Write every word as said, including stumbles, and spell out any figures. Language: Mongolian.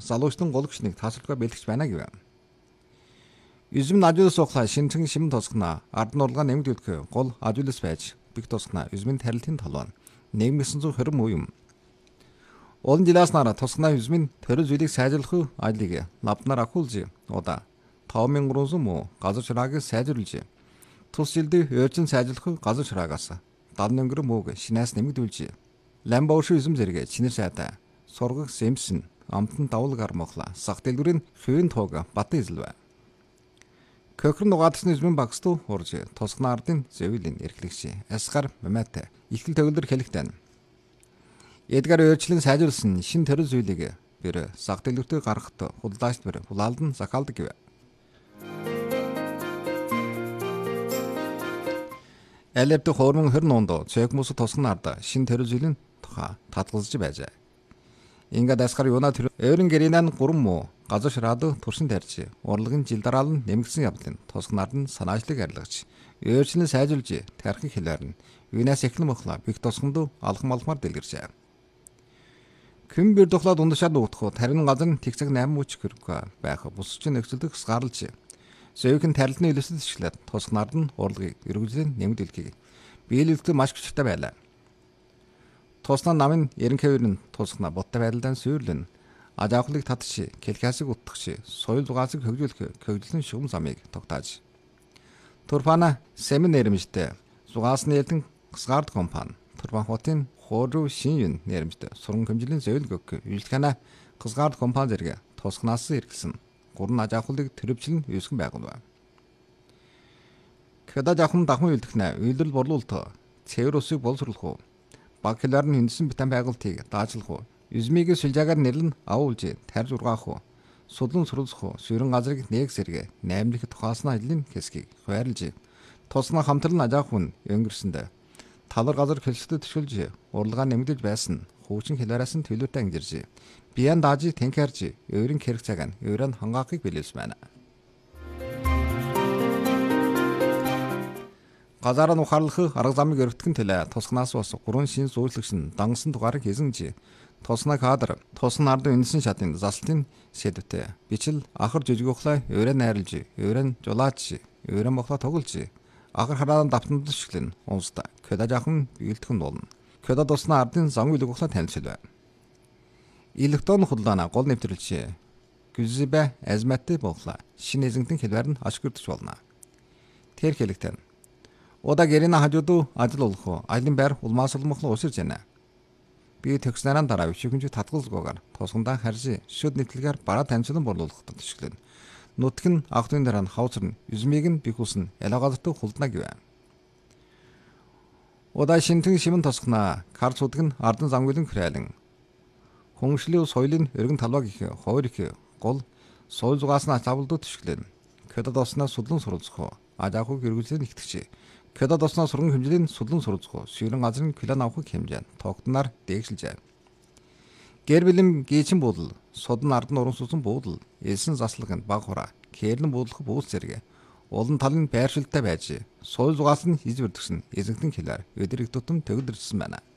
залуучлан гологчныг тасралтгүй бэлтгэж байна гэв. Үзмэн ажуулс ухлаа шинжэн шимэн тосгона ард нурлага нэмэгдүүлэх гол ажуулс байж бих тосгона үзмэн тарилтын талбай нэг тысяча девятьсот двадцать юм. Олон жилээс нараа тосгона үзмэн төрөл зүйлийг сайжруулах ажлыг лабнаар ахуулж удаа таван мянган гурван муу газар чурааг сайжруулж тус жилд өөрчлөн сайжруулах газар чураагаас дадан мянган мууг шинээс нэмэгдүүлж ламбауш үзм зэрэг чинэр сайтай сургах сэмсэн амтан давл гармохла сах дэлгүрийн хөвийн тоог батын эзэлвэ. Көхрөн угаадсны үзмэн багстуу урж тосгона ардын зэвилийн эрхлэгч Асгар Маматай ихтгэл төгөлдөр хэлэхтэн. Эдгээр өөрчлөн сайжруулсан шин төрөл зүйлийг бэр сах дэлгүртээ гаргахт худалдаачд бэр хулаалдан захаалдаг гэв. Элэвт хоормон хөрн ондоо цэгмус тосгона ард шин төрөл зүйлийн тухай татгалзаж байжээ. Ингээд Асгар юуна тэр өөрийн гэрийнэн гурван муу газар шираад туршин тарьж урлагийн жил дараал нь нэмэгдсэн явдлын тосгонаар нь санаачлыг арилгаж өөрчлөн сайжруулж тархиг хэлээр нь юунаас эхлэн мохлоо бих тосгонд алхам алхмаар дэлгэрчээ. Күн бэр дохлоод ундашаад нуутах тарин газар нь тэг цаг восемь мөч хөрөг байх бусч нөхцөлд хасгаарлж зөөхөн тарилтны илэсэл ишлээд тосгонаар нь урлагийг эргүүлэн нэмэгдүүлэхийг биелэлд маш хүчтэй байлаа. Тосноо намын ерөнхийдөө нь тусгана боттой байдалдан сүйрлэн ажаахлыг татчих кэлхасыг утгах соёл зугаасыг хөгжүүлэх хөгжлөн шугам замыг тогтааж Турфана семин нэрмжтэй зугаасны элдэн гасгард компани Турфан хотын хооруу шин юн нэрмжтэй сургам хэмжээний зөвлөг өгөх үйлчлэгнэ гасгард компани зэрэг тусганаас иргэлсэн гурван ажаахлыг төрөвчлэн үүсгэн байгуулв. Кэда жахам дахмын үйлдэгнэ үйлдэл борлуулалт цэвэр усыг боловсруулах баг хэлээр нь хүндсэн битэн байгуултыг даажлах уу үзмийг сүлжаагаар нэрлэн авуулж тарж ургаах уу судлан суралцах уу сөрөн газрыг нэг сэргэ восемь дэх тухаасны ажлын хэсгийг хуваарлж тусна хамтран ажаах хүн өнгөрсөндө талар газар хэлсэдэд төшөлж урлагаа нэмэгдэж байсан хуучин хэлээрээс нь төлөвтэй ангижирж биян даажи тэнхэрж өөрийн хэрэг цаг нь өөрөнд хангаахыг билээс байна. Газараа ухаарлах арга замыг өргөтгөн төлөө тосгонаас бас гурван шин зөвлөгч нь дангасан дугаарыг хийсэнж тосна кадр тосн ардын үндсэн шатын залтын сэдвтэй бичил ахар жижиг ухлаа өрөө найрлж өрөө жулаач өрөө мохлоо тоглож ахар хараан давтанд шиглэн унста кэда жахан биелтгэн болно. Кэда тосна ардын зам үлэг ухлаа танилцлаа. Электрон худалдаана гол нэвтрүүлж гүзбэ азматтай боглоо шинэ эзэнтэн хэлбэр нь ашиглаж болно. Тэр хэлэгтэн Ода гэрина хажууд ажил болох айлын байр улмаасалмахлаа усирж байна. Би төгснөрөн дараа өчигөнж татгалзгүйгээр тосгондоо харж шүд нэтлэгээр бараа танилцуулан борлуулахад төшлөн. Нутг нь агтын дараа нь хавцрын үзмийг нь бихүүлсэн ялгаалт хулдна гэв. Ода шинтэн шимэн тосгоноо кар цудаг нь ардан замгүлэн храйлан. Хүншлүү соёлын өргөн талбаг их хоёр их гол соёл зугааснаа цавлдууд төшлөн. Кэдад осноо судлан суралцах ажаахыг хэрэгжүүлэн ихтгэж Кэда тосноо сурган хэмжээний судлан суралцах сүйрэн газрын клан авахыг хэмжээн тогтноор дээгшилжээ. Гэр бэлэм гээчин буудал, судан ард нь уран сусан буудал, элсэн заслагын баг хураа, кэрлэн буудлах бууз зэрэг олон талын байршилтай байж, соёл зугаас нь хийж өрдөгсөн эзэгтэн хэлээр өдрийг тутам төгөлдөрсөн байна.